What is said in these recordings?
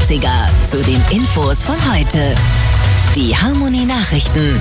Klassiker zu den Infos von heute. Die Harmony Nachrichten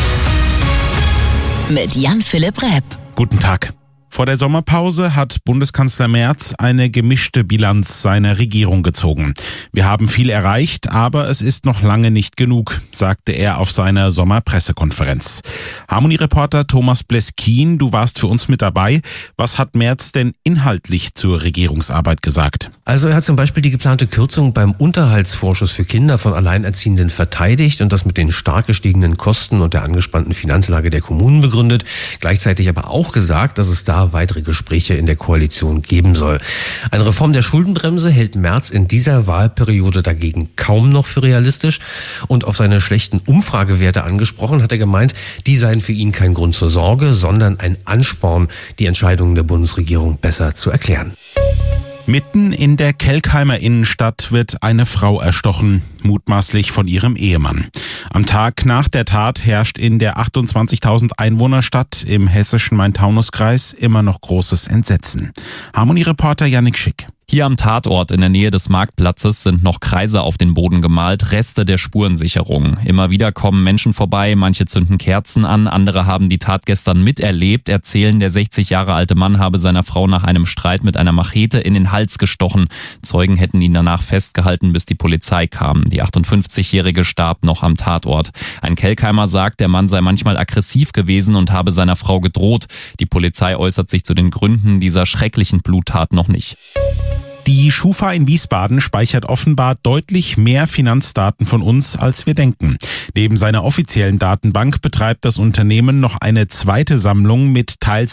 mit Jan-Philipp Repp. Guten Tag. Vor der Sommerpause hat Bundeskanzler Merz eine gemischte Bilanz seiner Regierung gezogen. Wir haben viel erreicht, aber es ist noch lange nicht genug, sagte er auf seiner Sommerpressekonferenz. Harmony-Reporter Thomas Bleskin, du warst für uns mit dabei. Was hat Merz denn inhaltlich zur Regierungsarbeit gesagt? Also er hat zum Beispiel die geplante Kürzung beim Unterhaltsvorschuss für Kinder von Alleinerziehenden verteidigt und das mit den stark gestiegenen Kosten und der angespannten Finanzlage der Kommunen begründet. Gleichzeitig aber auch gesagt, dass es da weitere Gespräche in der Koalition geben soll. Eine Reform der Schuldenbremse hält Merz in dieser Wahlperiode dagegen kaum noch für realistisch. Und auf seine schlechten Umfragewerte angesprochen, hat er gemeint, die seien für ihn kein Grund zur Sorge, sondern ein Ansporn, die Entscheidungen der Bundesregierung besser zu erklären. Mitten in der Kelkheimer Innenstadt wird eine Frau erstochen, mutmaßlich von ihrem Ehemann. Am Tag nach der Tat herrscht in der 28.000 Einwohnerstadt im hessischen Main-Taunus-Kreis immer noch großes Entsetzen. Harmony-Reporter Yannick Schick. Hier am Tatort in der Nähe des Marktplatzes sind noch Kreise auf den Boden gemalt, Reste der Spurensicherung. Immer wieder kommen Menschen vorbei, manche zünden Kerzen an, andere haben die Tat gestern miterlebt, erzählen, der 60 Jahre alte Mann habe seiner Frau nach einem Streit mit einer Machete in den Hals gestochen. Zeugen hätten ihn danach festgehalten, bis die Polizei kam. Die 58-Jährige starb noch am Tatort. Ein Kelkheimer sagt, der Mann sei manchmal aggressiv gewesen und habe seiner Frau gedroht. Die Polizei äußert sich zu den Gründen dieser schrecklichen Bluttat noch nicht. Die Schufa in Wiesbaden speichert offenbar deutlich mehr Finanzdaten von uns, als wir denken. Neben seiner offiziellen Datenbank betreibt das Unternehmen noch eine zweite Sammlung mit teils